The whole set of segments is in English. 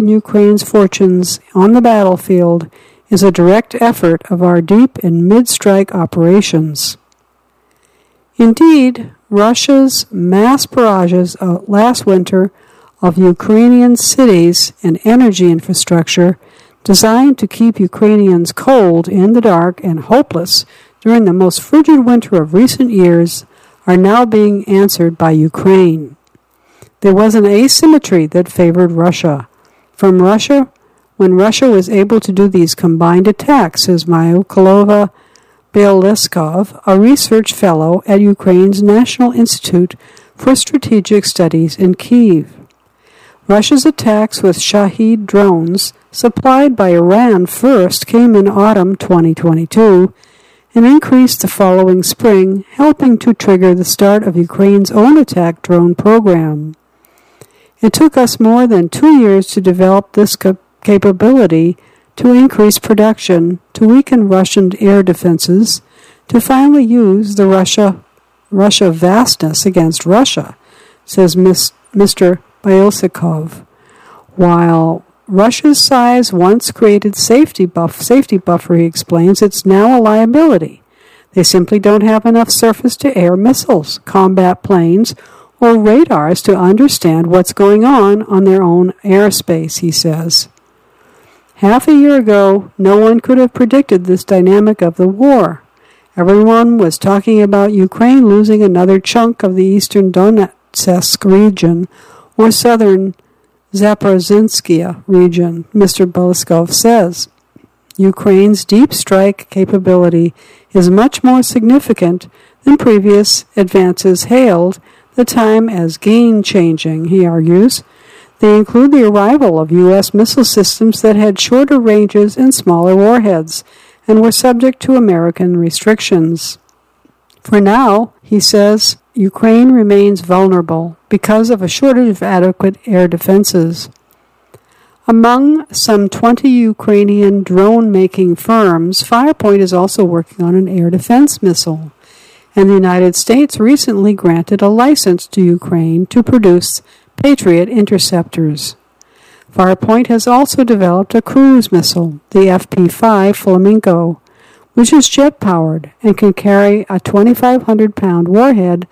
in Ukraine's fortunes on the battlefield is a direct effort of our deep and mid-strike operations. Indeed, Russia's mass barrages last winter of Ukrainian cities and energy infrastructure designed to keep Ukrainians cold in the dark and hopeless during the most frigid winter of recent years are now being answered by Ukraine. There was an asymmetry that favored Russia. When Russia was able to do these combined attacks, says Mykolaiv Bieleskov, a research fellow at Ukraine's National Institute for Strategic Studies in Kyiv. Russia's attacks with Shahed drones, supplied by Iran first, came in autumn 2022 and increased the following spring, helping to trigger the start of Ukraine's own attack drone program. It took us more than 2 years to develop this capability, to increase production, to weaken Russian air defenses, to finally use the Russia vastness against Russia, says Mr. Bielsikov. While Russia's size once created safety buffer, he explains, it's now a liability. They simply don't have enough surface-to-air missiles, combat planes, or radars to understand what's going on their own airspace, he says. Half a year ago, no one could have predicted this dynamic of the war. Everyone was talking about Ukraine losing another chunk of the eastern Donetsk region or southern Zaporizhzhia region, Mr. Bieleskov says. Ukraine's deep strike capability is much more significant than previous advances hailed the time as game-changing, he argues. They include the arrival of U.S. missile systems that had shorter ranges and smaller warheads and were subject to American restrictions. For now, he says, Ukraine remains vulnerable because of a shortage of adequate air defenses. Among some 20 Ukrainian drone-making firms, Firepoint is also working on an air defense missile, and the United States recently granted a license to Ukraine to produce Patriot interceptors. Firepoint has also developed a cruise missile, the FP-5 Flamingo, which is jet-powered and can carry a 2,500-pound warhead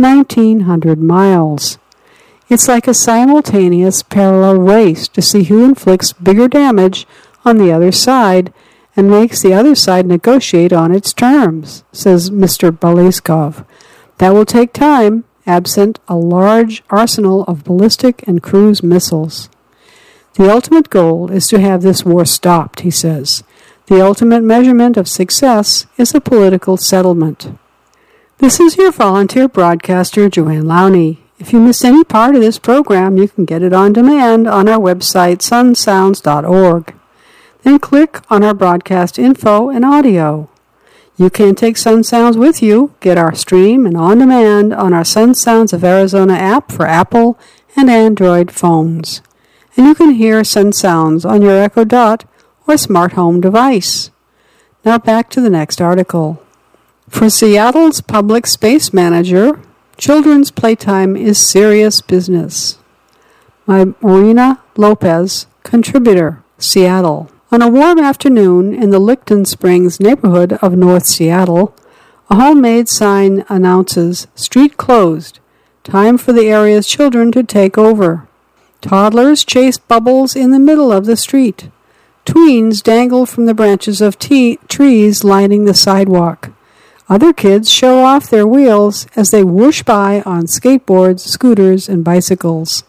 1,900 miles. It's like a simultaneous parallel race to see who inflicts bigger damage on the other side and makes the other side negotiate on its terms, says Mr. Bieleskov. That will take time, absent a large arsenal of ballistic and cruise missiles. The ultimate goal is to have this war stopped, he says. The ultimate measurement of success is a political settlement. This is your volunteer broadcaster, Joanne Lowney. If you missed any part of this program, you can get it on demand on our website, sunsounds.org. Then click on our broadcast info and audio. You can take Sun Sounds with you, get our stream and on demand on our Sun Sounds of Arizona app for Apple and Android phones. And you can hear Sun Sounds on your Echo Dot or smart home device. Now back to the next article. For Seattle's public space manager, children's playtime is serious business. By Marina Lopez, contributor, Seattle. On a warm afternoon in the Licton Springs neighborhood of North Seattle, a homemade sign announces, "Street closed. Time for the area's children to take over." Toddlers chase bubbles in the middle of the street. Tweens dangle from the branches of trees lining the sidewalk. Other kids show off their wheels as they whoosh by on skateboards, scooters, and bicycles.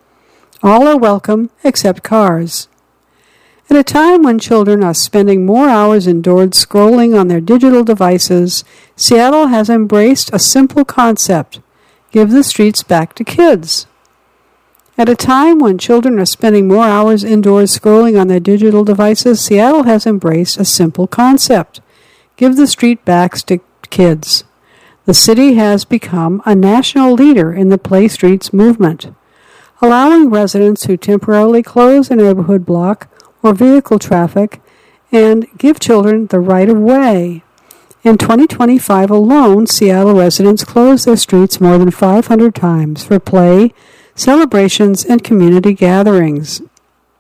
All are welcome except cars. At a time when children are spending more hours indoors scrolling on their digital devices, Seattle has embraced a simple concept: give the streets back to kids. At a time when children are spending more hours indoors scrolling on their digital devices, Seattle has embraced a simple concept: give the street back to kids. The city has become a national leader in the Play Streets movement, allowing residents who temporarily close a neighborhood block or vehicle traffic and give children the right of way. In 2025 alone, Seattle residents closed their streets more than 500 times for play, celebrations, and community gatherings.